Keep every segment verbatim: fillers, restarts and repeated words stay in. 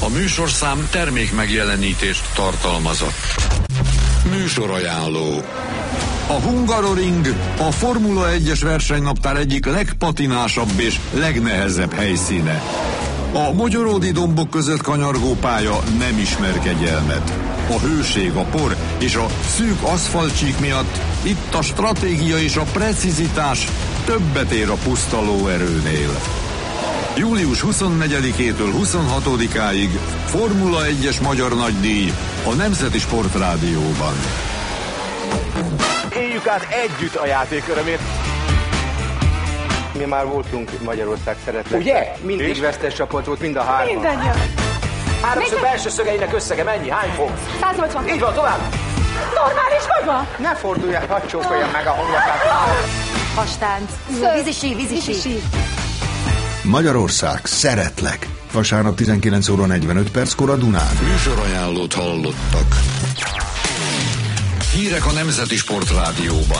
A műsorszám termék megjelenítést tartalmazott. Műsorajánló. A Hungaroring a Formula egyes versenynaptár egyik legpatinásabb és legnehezebb helyszíne. A mogyoródi dombok között kanyargó pálya nem ismer kegyelmet. A hőség, a por és a szűk aszfaltcsík miatt itt a stratégia és a precizitás többet ér a puszta lóerőnél. július huszonnegyedikétől huszonhatodikáig Formula egyes magyar nagydíj a Nemzeti Sportrádióban. Éljük át együtt a játék örömét. Mi már voltunk Magyarország szeretlek. Ugye? Mindig és? Vesztes csapat volt, mind a hárman. Mindannyian. Háromszög belső szögeinek összege mennyi? Hány fok? száz nyolcvan. Így van, tovább. Normális vagy van? Ne forduljál, hadd csókoljam meg a homlokát. Hastánc. Vízisi, vízisi. Magyarország, szeretlek. Vasárnap tizenkilenc óra negyvenöt perckor a Dunán. Műsorajánlót hallottak. Hírek a Nemzeti Sportrádióban.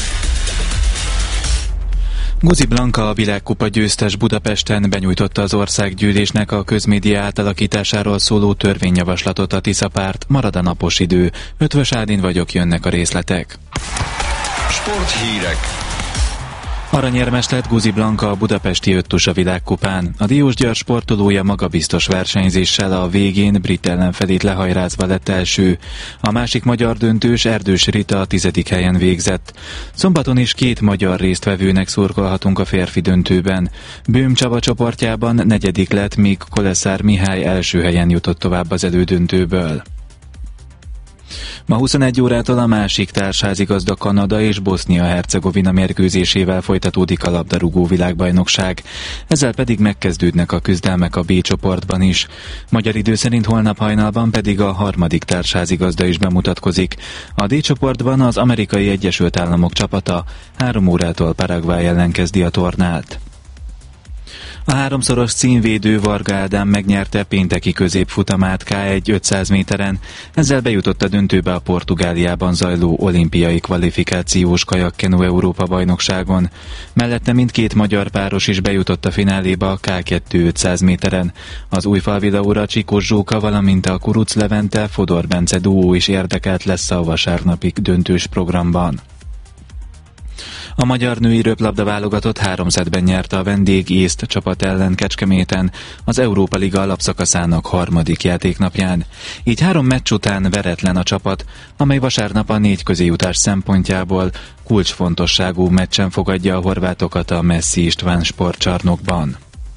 Guzi Blanka, a világkupa győztes Budapesten benyújtotta az országgyűlésnek a közmédia átalakításáról szóló törvényjavaslatot. A Tisza párt, marad a napos idő. Ötvös Ádin vagyok, jönnek a részletek. Sporthírek. Aranyérmes lett Guzi Blanka a budapesti öttusa világkupán. A Diósgyőr sportolója magabiztos versenyzéssel a végén brit ellenfelét lehajrázva lett első. A másik magyar döntős, Erdős Rita a tizedik helyen végzett. Szombaton is két magyar résztvevőnek szurkolhatunk a férfi döntőben. Böhm Csaba csoportjában negyedik lett, míg Koleszár Mihály első helyen jutott tovább az elődöntőből. Ma huszonegy órától a másik társházigazda Kanada és Bosznia-Hercegovina mérkőzésével folytatódik a labdarúgó világbajnokság. Ezzel pedig megkezdődnek a küzdelmek a B csoportban is. Magyar idő szerint holnap hajnalban pedig a harmadik társházigazda is bemutatkozik. A D csoportban az Amerikai Egyesült Államok csapata három órától Paraguay ellen kezdi a tornát. A háromszoros címvédő Varga Ádám megnyerte pénteki középfutamát ká egy ötszáz méteren, ezzel bejutott a döntőbe a Portugáliában zajló olimpiai kvalifikációs kajakkenu Európa-bajnokságon. Mellette mindkét magyar páros is bejutott a fináléba a ká kettő ötszáz méteren. Az Újfalvi Laura Csikós Zsóka, valamint a Kuruc Levente Fodor Bence duó is érdekelt lesz a vasárnapi döntős programban. A magyar női röplabda válogatott három szettben nyerte a vendég észt csapat ellen Kecskeméten az Európa Liga alapszakaszának harmadik játéknapján. Így három meccs után veretlen a csapat, amely vasárnap a négy közéjutás szempontjából kulcsfontosságú meccsen fogadja a horvátokat a Messzi István sportcsarnokban.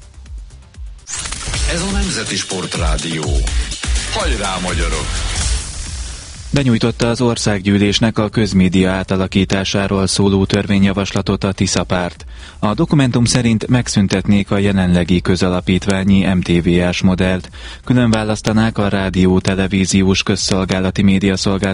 Ez a Nemzeti Sportrádió. Hajrá, magyarok! Benyújtotta az országgyűlésnek a közmédia átalakításáról szóló törvényjavaslatot a Tisza párt. A dokumentum szerint megszüntetnék a jelenlegi közalapítványi em té vé ás modellt, külön választanák a rádió, televíziós, közszolgálati médiaszolgáltatásokat